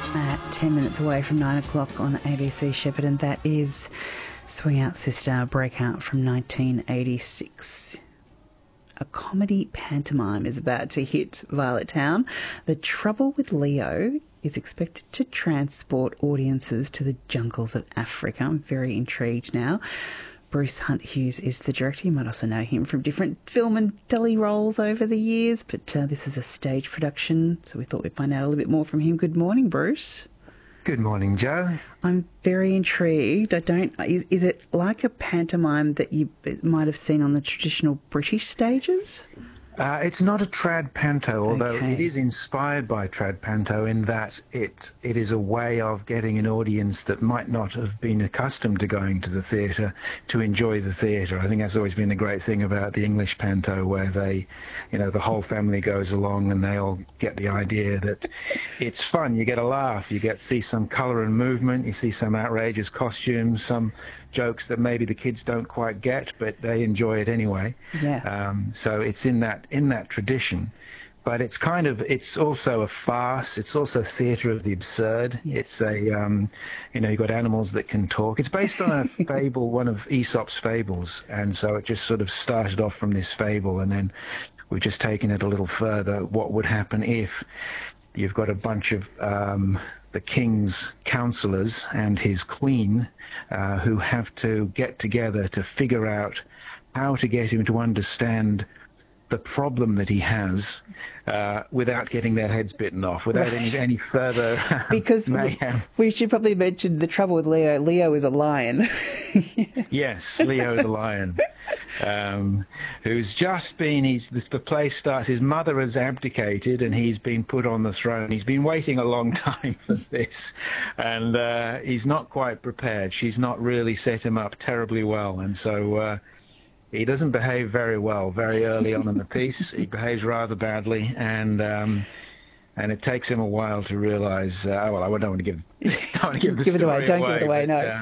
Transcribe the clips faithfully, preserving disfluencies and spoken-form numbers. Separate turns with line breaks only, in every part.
At ten minutes away from nine o'clock on A B C Shepherd, and that is Swing Out Sister, Breakout from nineteen eighty-six. A comedy pantomime is about to hit Violet Town. The Trouble with Leo is expected to transport audiences to the jungles of Africa. I'm very intrigued now. Bruce Hunt Hughes is the director. You might also know him from different film and telly roles over the years, but uh, this is a stage production, so we thought we'd find out a little bit more from him. Good morning, Bruce.
Good morning, Joe.
I'm very intrigued. I don't. Is, is it like a pantomime that you might have seen on the traditional British stages?
Uh, it's not a trad panto, although
Okay.
it is inspired by trad panto in that it it is a way of getting an audience that might not have been accustomed to going to the theatre to enjoy the theatre. I think that's always been the great thing about the English panto, where they, you know, the whole family goes along and they all get the idea that it's fun. You get a laugh, you get see some colour and movement, you see some outrageous costumes, some jokes that maybe the kids don't quite get, but they enjoy it anyway.
Yeah.
Um, so it's in that in that tradition, but it's kind of it's also a farce. It's also theatre of the absurd.
Yes.
It's a um, you know, you've got animals that can talk. It's based on a fable, one of Aesop's fables, and so it just sort of started off from this fable, and then we've just taken it a little further. What would happen if you've got a bunch of um, the king's councillors and his queen uh, who have to get together to figure out how to get him to understand the problem that he has uh, without getting their heads bitten off, without any, any further
Because
mayhem.
we should probably mention the trouble with Leo. Leo is a lion.
Yes, Leo the lion, um, who's just been, he's, the, the play starts, his mother has abdicated and he's been put on the throne. He's been waiting a long time for this, and uh, he's not quite prepared. She's not really set him up terribly well, and so uh, he doesn't behave very well very early on in the piece. He behaves rather badly, and um, and it takes him a while to realise, uh, oh, well, I don't want to give, don't want to give the
Give it away.
story
Don't give it away,
but,
no.
uh,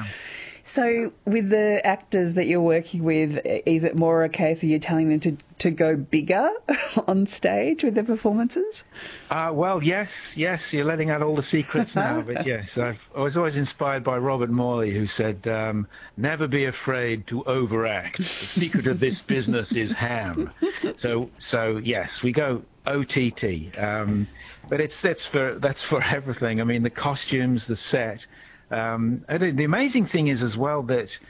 So with the actors that you're working with, is it more a case of you telling them to, to go bigger on stage with their performances?
Uh, well, yes, yes, you're letting out all the secrets now, but yes, I've, I was always inspired by Robert Morley, who said, um, never be afraid to overact. The secret of this business is ham. So, so yes, we go O T T, um, but it's that's for that's for everything. I mean, the costumes, the set. Um, and the amazing thing is as well that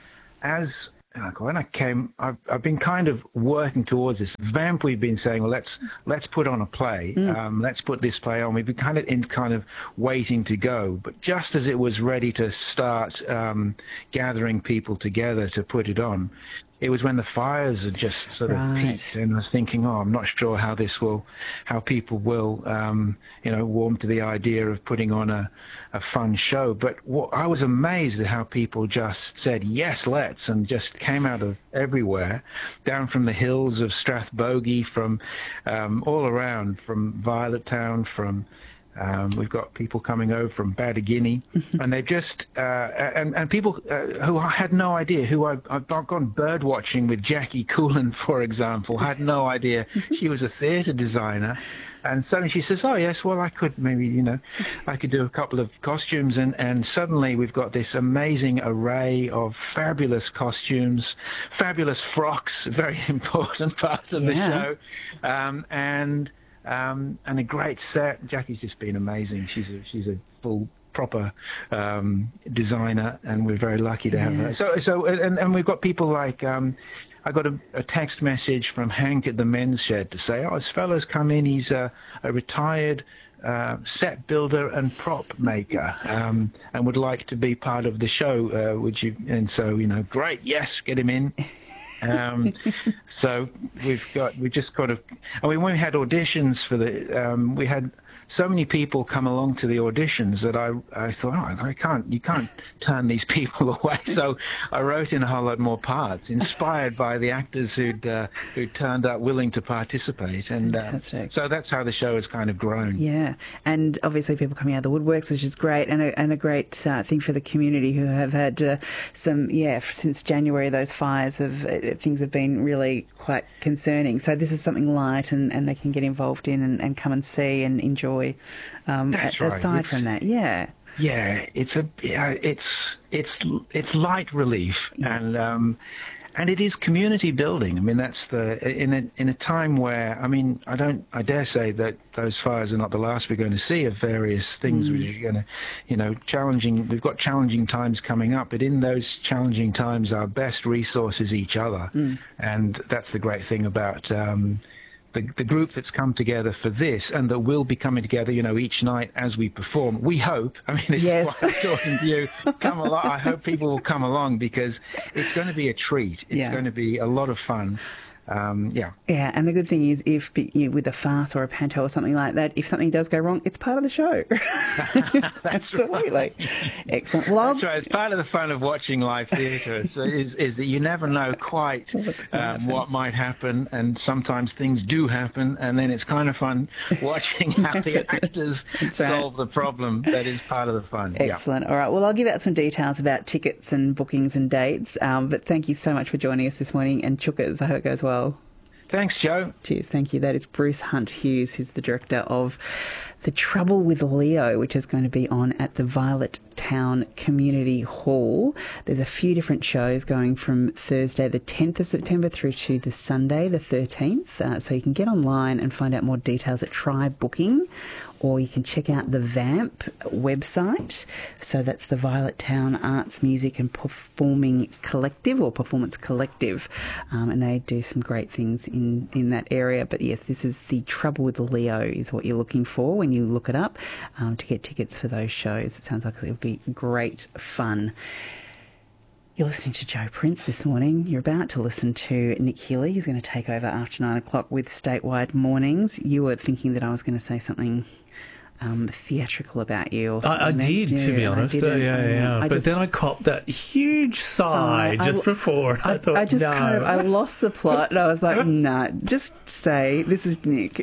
as when I came, I've, I've been kind of working towards this. Vamp, we've been saying, well, let's let's put on a play. Mm. Um, let's put this play on. We've been kind of in kind of waiting to go. But just as it was ready to start um, gathering people together to put it on, it was when the fires had just sort of
Right.
peaked, and I was thinking, oh, I'm not sure how this will, how people will, um, you know, warm to the idea of putting on a, a fun show. But what, I was amazed at how people just said, yes, let's, and just came out of everywhere, down from the hills of Strathbogie, from um, all around, from Violet Town, from Um, we've got people coming over from Badaguinea, and they just uh, and and people uh, who I had no idea who I, I've gone bird watching with Jackie Coolan, for example. Had no idea she was a theatre designer, and suddenly she says, "Oh yes, well I could maybe you know, I could do a couple of costumes," and and suddenly we've got this amazing array of fabulous costumes, fabulous frocks, a very important part of
Yeah.
the show, um, and. Um, and a great set. Jackie's just been amazing. She's a, she's a full proper um, designer, and we're very lucky to have
Yeah.
her. So so and, and we've got people like um, I got a, a text message from Hank at the Men's Shed to say, oh, this fellow's come in. He's a, a retired uh, set builder and prop maker, um, and would like to be part of the show. Uh, would you? And so you know, great. Yes, get him in. um, so we've got, we just kind of, I mean, when we had auditions for the, um, we had so many people come along to the auditions that I, I thought, oh, I can't, you can't turn these people away. So I wrote in a whole lot more parts, inspired by the actors who'd, uh, who'd turned up willing to participate. And uh, so that's how the show has kind of grown.
Yeah. And obviously people coming out of the woodworks, which is great, and a, and a great uh, thing for the community who have had uh, some, yeah, since January, those fires of uh, things have been really quite concerning. So this is something light and, and they can get involved in and, and come and see and enjoy. we? Um,
That's
a-
right.
Aside
It's-
from that, yeah.
Yeah, it's a yeah, it's it's it's light relief,
Yeah.
and um, and it is community building. I mean, that's the in a in a time where I mean, I don't I dare say that those fires are not the last we're going to see of various things which are going to, you know, challenging. We've got challenging times coming up, but in those challenging times, our best resource is each other, and that's the great thing about. Um, The, the group that's come together for this and that will be coming together, you know, each night as we perform. We hope, I mean, this
Yes.
is why I'm talking to you, come along. I hope people will come along because it's going to be a treat. It's
Yeah.
going to be a lot of fun. Um, yeah.
Yeah, and the good thing is, if you know, with a farce or a panto or something like that, if something does go wrong, it's part of the show.
That's
Absolutely.
right.
Excellent. Well, I'll,
That's right. It's part of the fun of watching live theatre so is, is that you never know quite um, what might happen, and sometimes things do happen, and then it's kind of fun watching how the actors
right.
solve the problem. That is part of the fun. Yeah.
Excellent. All right. Well, I'll give out some details about tickets and bookings and dates. Um, but thank you so much for joining us this morning. And Chukas, I hope it goes well.
Thanks, Joe.
Cheers. Thank you. That is Bruce Hunt Hughes, who's the director of The Trouble with Leo, which is going to be on at the Violet Town Community Hall. There's a few different shows going from Thursday the tenth of September through to the Sunday the thirteenth. Uh, so you can get online and find out more details at Try Booking, or you can check out the Vamp website. So that's the Violet Town Arts, Music and Performing Collective, or Performance Collective. Um, and they do some great things in, in that area. But yes, this is The Trouble with Leo is what you're looking for when you look it up um, to get tickets for those shows. It sounds like it'll be great fun. You're listening to Joe Prince this morning. You're about to listen to Nick Healy. He's going to take over after nine o'clock with Statewide Mornings. You were thinking that I was going to say something um, theatrical about you. Or
I, I did,
yeah,
to be
I
honest. Uh,
didn't.
yeah, yeah.
I
But
just-
then I copped that huge sigh
Sigh.
just
I-
before. I,
I,
thought,
I just
no.
kind of, I lost the plot and I was like, nah, just say, this is Nick.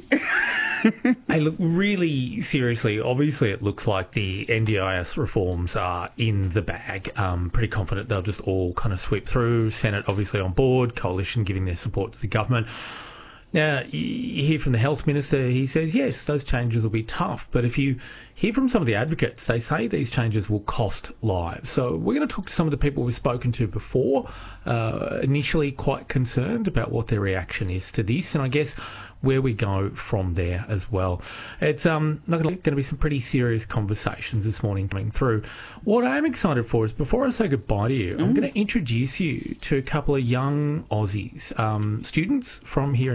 Hey, look, really seriously, obviously it looks like the N D I S reforms are in the bag. Um, pretty confident they'll just all kind of sweep through. Senate obviously on board, coalition giving their support to the government. Now, you hear from the health minister, he says, yes, those changes will be tough. But if you hear from some of the advocates, they say these changes will cost lives. So we're going to talk to some of the people we've spoken to before, uh, initially quite concerned about what their reaction is to this. And I guess where we go from there as well. It's um, not going to be some pretty serious conversations this morning coming through. What I'm excited for is, before I say goodbye to you, mm. I'm going to introduce you to a couple of young Aussies, um, students from here